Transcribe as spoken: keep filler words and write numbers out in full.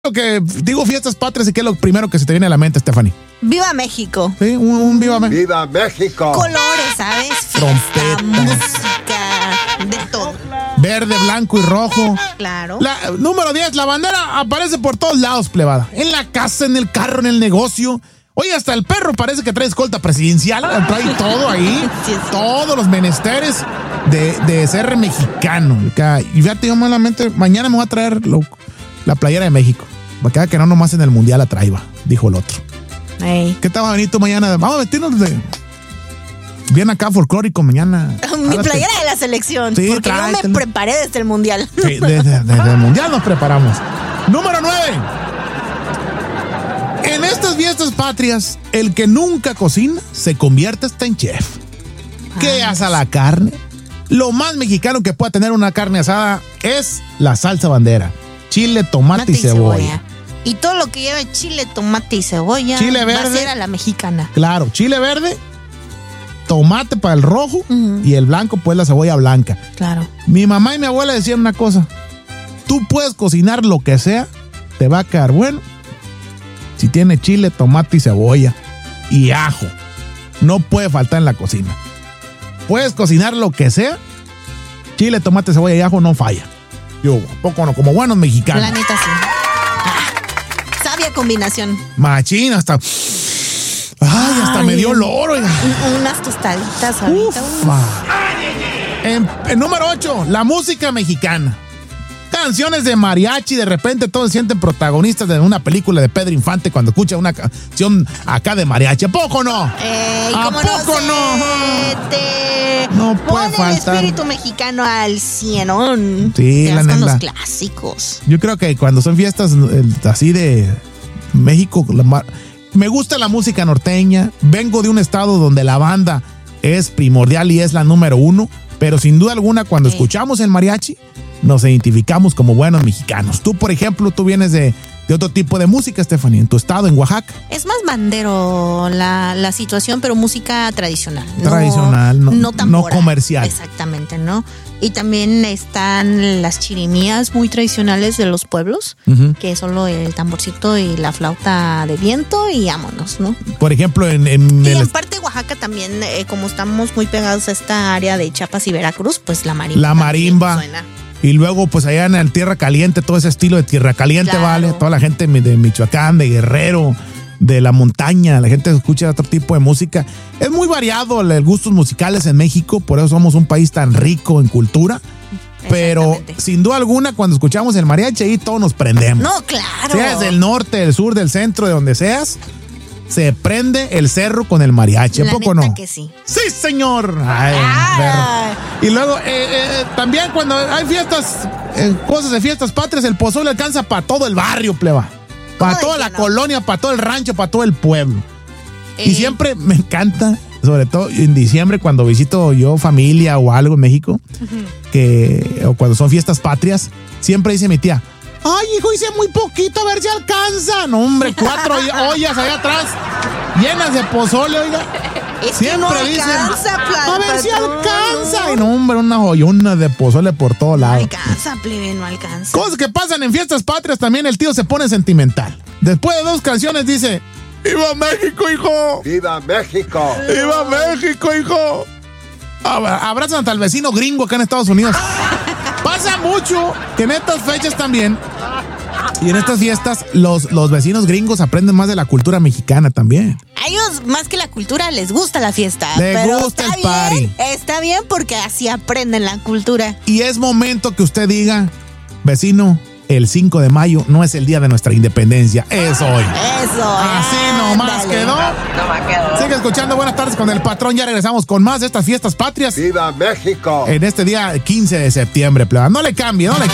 Lo que digo fiestas patrias y qué es lo primero que se te viene a la mente, Stephanie. ¡Viva México! Sí, un, un viva México. ¡Viva México! Colores, ¿sabes? Trompeta. Fiesta, música, de todo. Verde, blanco y rojo. Claro. La, número diez, la bandera aparece por todos lados, plebada. En la casa, en el carro, en el negocio. Oye, hasta el perro parece que trae escolta presidencial. Trae todo ahí. Sí, sí. Todos los menesteres de, de ser mexicano. Y fíjate, yo malamente, mañana me voy a traer lo, la playera de México. Para que no nomás en el mundial la traiga, dijo el otro. Ey. ¿Qué tal va a venir tú mañana? Vamos a vestirnos de... Bien acá folclórico mañana. Mi Hágate. playera de la selección. Sí, porque yo me tráetela. preparé desde el mundial. Sí, desde, desde el mundial nos preparamos. Número nueve. En estas fiestas patrias, el que nunca cocina se convierte hasta en chef. ¿Qué asa la carne? Lo más mexicano que pueda tener una carne asada es la salsa bandera. Chile, tomate, Tomate y cebolla. Y todo lo que lleve chile, tomate y cebolla Chile va a verde. ser a la mexicana. Claro, chile verde, tomate para el rojo Ujú. y el blanco, pues la cebolla blanca. Claro. Mi mamá y mi abuela decían una cosa: tú puedes cocinar lo que sea, te va a quedar bueno si tiene chile, tomate y cebolla y ajo. No puede faltar en la cocina. Puedes cocinar lo que sea, chile, tomate, cebolla y ajo no falla. Yo, ¿a poco no? Como buenos mexicanos. La neta sí. Ah, sabia combinación. Machín, hasta... Ay, hasta Ay. me dio olor, oiga. Un- unas tostaditas ahorita. Ufa. En, en número ocho, la música mexicana. Canciones de mariachi, de repente todos se sienten protagonistas de una película de Pedro Infante cuando escucha una canción acá de mariachi. ¿A poco no? Ey, ¿A ¿cómo poco no? no? Se te No puede pone faltar. el espíritu mexicano al cienón. Sí, Te la vas con neta. los clásicos. Yo creo que cuando son fiestas el, así de México, la ma- me gusta la música norteña. Vengo de un estado donde la banda es primordial y es la número uno, pero sin duda alguna cuando Sí. escuchamos el mariachi nos identificamos como buenos mexicanos. Tú, por ejemplo, tú vienes de, de otro tipo de música, Stephanie, en tu estado, en Oaxaca. Es más bandero la, la situación, pero música tradicional. No- Tradicional, no- no tambora. comercial. Exactamente, ¿no? Y también están las chirimías muy tradicionales de los pueblos, Ujú. que es solo el tamborcito y la flauta de viento y vámonos, ¿no? Por ejemplo, en, en Y el en parte Oaxaca también, eh, como estamos muy pegados a esta área de Chiapas y Veracruz, pues la marimba. La también marimba. suena. Y luego, pues allá en el Tierra Caliente, todo ese estilo de Tierra Caliente, Claro. ¿vale? Toda la gente de Michoacán, de Guerrero, de la montaña, la gente escucha otro tipo de música. Es muy variado los gustos musicales en México, por eso somos un país tan rico en cultura. Pero Exactamente. sin duda alguna, cuando escuchamos el mariachi, ahí todos nos prendemos. No, claro. Seas del norte, del sur, del centro, de donde seas, se prende el cerro con el mariachi. ¿A La poco neta no? que sí. ¡Sí, señor! Ay, Ay. perro. Y luego, eh, eh, también cuando hay fiestas, eh, cosas de fiestas patrias, el pozole alcanza para todo el barrio, pleba. Para ¿Cómo de toda que la no? colonia, para todo el rancho, para todo el pueblo. Y Eh, siempre me encanta, sobre todo en diciembre, cuando visito yo familia o algo en México, que, o cuando son fiestas patrias, siempre dice mi tía: ay, hijo, hice muy poquito, a ver si alcanza. No, hombre, cuatro ollas allá atrás, llenas de pozole, oiga. Es que Siempre no dicen: alcanza, a ver si patrón, alcanza. no. Y no, hombre, una joyona de pozole por todos No lados. alcanza, plebe, no alcanza. Cosas que pasan en fiestas patrias, también el tío se pone sentimental. Después de dos canciones dice: ¡Viva México, hijo! ¡Viva México! ¡Viva México, hijo! Abra- Abrazan hasta el vecino gringo acá en Estados Unidos. Pasa mucho que en estas fechas también y en estas fiestas los, los vecinos gringos aprenden más de la cultura mexicana también. A ellos, más que la cultura, les gusta la fiesta. Les pero gusta está el party. bien, está bien porque así aprenden la cultura. Y es momento que usted diga: vecino, el cinco de mayo no es el día de nuestra independencia, es hoy. Eso. Así nomás ándale. quedó. Sigue escuchando Buenas Tardes con el Patrón. Ya regresamos con más de estas fiestas patrias ¡Viva México! en este día quince de septiembre, pleba. No le cambie, no le